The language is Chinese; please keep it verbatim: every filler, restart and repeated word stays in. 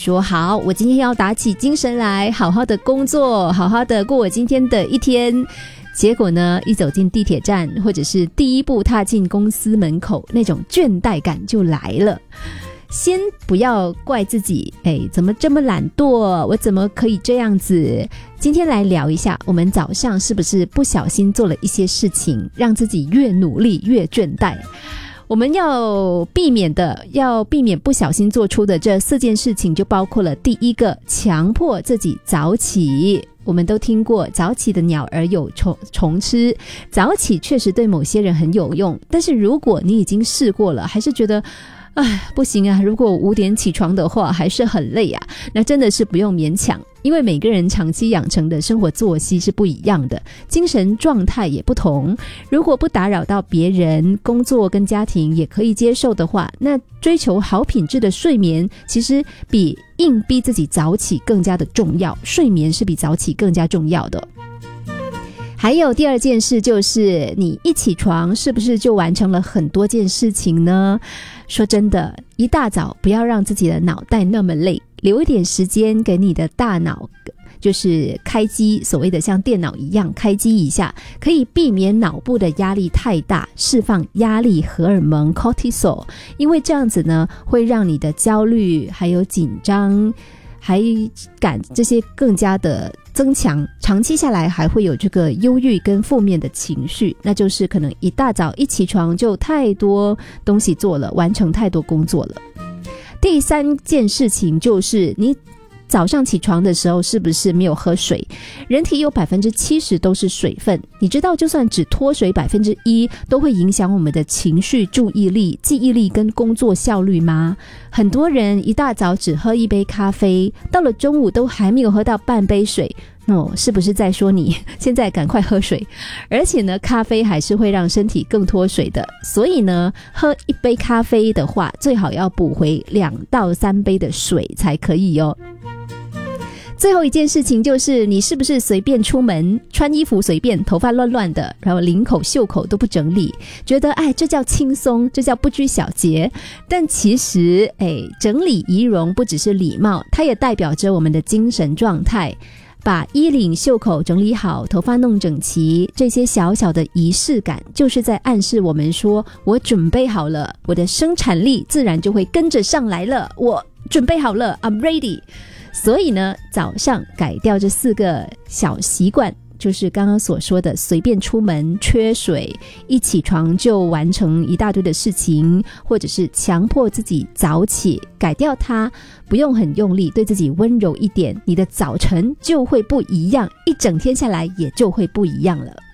说好，我今天要打起精神来，好好的工作，好好的过我今天的一天。结果呢，一走进地铁站，或者是第一步踏进公司门口，那种倦怠感就来了。先不要怪自己，哎，怎么这么懒惰？我怎么可以这样子？今天来聊一下，我们早上是不是不小心做了一些事情，让自己越努力越倦怠？我们要避免的，要避免不小心做出的这四件事情，就包括了第一个，强迫自己早起。我们都听过早起的鸟儿有虫虫吃，早起确实对某些人很有用，但是如果你已经试过了，还是觉得哎，不行啊，如果五点起床的话还是很累啊，那真的是不用勉强，因为每个人长期养成的生活作息是不一样的，精神状态也不同。如果不打扰到别人，工作跟家庭也可以接受的话，那追求好品质的睡眠其实比硬逼自己早起更加的重要，睡眠是比早起更加重要的。还有第二件事，就是你一起床是不是就完成了很多件事情呢？说真的，一大早不要让自己的脑袋那么累，留一点时间给你的大脑，就是开机，所谓的像电脑一样开机一下，可以避免脑部的压力太大，释放压力荷尔蒙 cortisol， 因为这样子呢，会让你的焦虑还有紧张还感这些更加的增强，长期下来还会有这个忧郁跟负面的情绪，那就是可能一大早一起床就太多东西做了，完成太多工作了。第三件事情就是你早上起床的时候是不是没有喝水？人体有 百分之七十 都是水分，你知道就算只脱水 百分之一 都会影响我们的情绪、注意力、记忆力跟工作效率吗？很多人一大早只喝一杯咖啡，到了中午都还没有喝到半杯水，no， 是不是在说你现在赶快喝水？而且呢，咖啡还是会让身体更脱水的，所以呢，喝一杯咖啡的话，最好要补回两到三杯的水才可以哦。最后一件事情就是你是不是随便出门，穿衣服随便，头发乱乱的，然后领口袖口都不整理，觉得哎这叫轻松，这叫不拘小节。但其实哎，整理仪容不只是礼貌，它也代表着我们的精神状态。把衣领袖口整理好，头发弄整齐，这些小小的仪式感就是在暗示我们说，我准备好了，我的生产力自然就会跟着上来了，我准备好了， I'm ready。 所以呢，早上改掉这四个小习惯，就是刚刚所说的随便出门、缺水、一起床就完成一大堆的事情，或者是强迫自己早起，改掉它，不用很用力，对自己温柔一点，你的早晨就会不一样，一整天下来也就会不一样了。